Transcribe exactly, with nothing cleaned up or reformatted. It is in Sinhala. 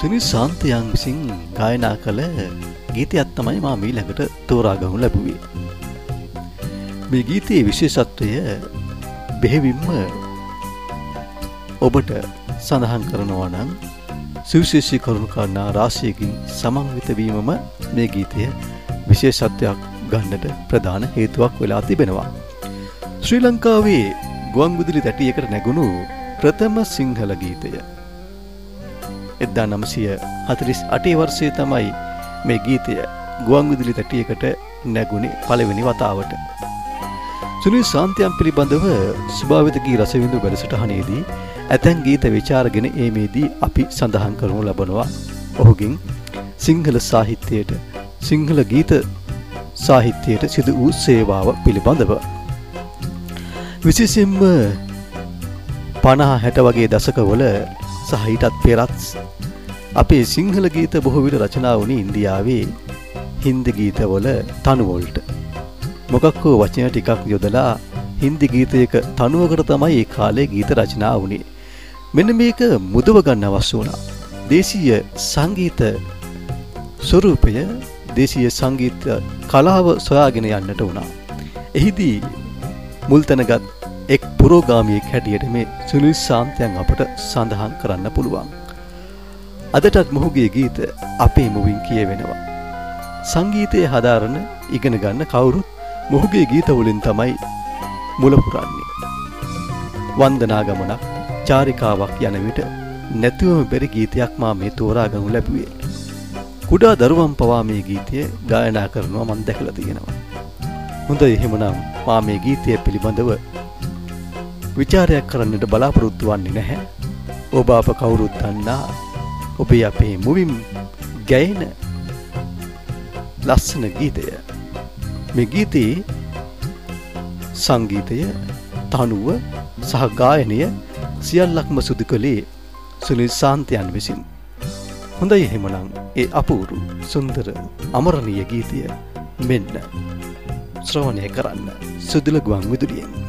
සුනිල් සාන්තයන් විසින් ගායනා කළ ගීතයක් තමයි මා ඊළඟට තෝරා ගනු ලැබුවේ. මේ ගීතයේ විශේෂත්වය බෙහෙවින්ම ඔබට සඳහන් කරනවා නම් සුවිශේෂී කරුණු කාරණා රාශියකින් සමන්විත වීමම මේ ගීතය විශේෂත්වයක් ගන්නට ප්‍රධාන හේතුවක් වෙලා තිබෙනවා. ශ්‍රී ලංකාවේ ගුවන්විදුලි තැටියකට නැගුණු ප්‍රථම සිංහල ගීතය. එක්දා නවසිය හතළිස් අටේ වර්ෂයේ තමයි මේ ගීතය ගුවන්විදුලි තැටියකට නැගුණේ පළවෙනි වතාවට. සුනිල් සාන්තයන් පිළිබඳව ස්වභාවිත ගී රසවිඳු වැඩසටහනේදී ඇතැම් ගීත විචාරගෙන ඒමේදී අපි සඳහන් කරනු ලබනවා ඔහුගෙන් සිංහල සාහිත්‍යයට සිංහල ගීත සාහිත්‍යයට සිදු වූ සේවාව පිළිබඳව. විශේෂයෙන්ම පනහ හැට වගේ දශකවල සහ ඊටත් පෙරත් අපේ සිංහල ගීත බොහෝ විට රචනා වුණේ ඉන්දියාවේ හින්දි ගීතවල තනුවලට. මොකක් හෝ වචන ටිකක් යොදලා හින්දි ගීතයක තනුවකට තමයි ඒ කාලේ ගීත රචනා වුණේ. මෙන්න මේක මුදව ගන්න අවශ්‍ය වුණා. දේශීය සංගීත ස්වරූපය දේශීය සංගීත කලාව සොයාගෙන යන්නට වුණා. එහිදී මුල්තැනගත් එක් පුරෝගාමියෙක් හැටියට මේ සුනිල් සාන්තයන් අපට සඳහන් කරන්න පුළුවන්. අදටත් මොහුගේ ගීත අපේ මුවින් කියවෙනවා. සංගීතයේ හදාරන ඉගෙන ගන්න කවුරුත් මොහුගේ ගීත වලින් තමයි මුල පුරන්නේ. වන්දනා ගමනක් චාරිකාවක් යන විට නැතිවම බැරි ගීතයක් මා මේ තෝරා ගනු ලැබුවේ. කුඩා දරුවන් පවා මේ ගීතය ගායනා කරනවා මම දැකලා තියෙනවා. හොඳයි එහෙමනම් මා මේ ගීතය පිළිබඳව විචාරයක් කරන්නට බලාපොරොත්තු වෙන්නේ නැහැ. ඔබ අප කවුරුත් දන්නා ඔබේ අපේ මුවින් ගැයෙන ලස්සන ගීතය. මේ ගීතයේ සංගීතය, තනුව සහ ගායනය සියල්ලක්ම සිදු කළේ සුනිල් සාන්තයන් විසින්. හොඳයි එහෙමනම් ඒ අපූරු සුන්දර අමරණීය ගීතය මෙන්න ශ්‍රවණය කරන්න සුදුල ගුවන් විදුලියෙන්.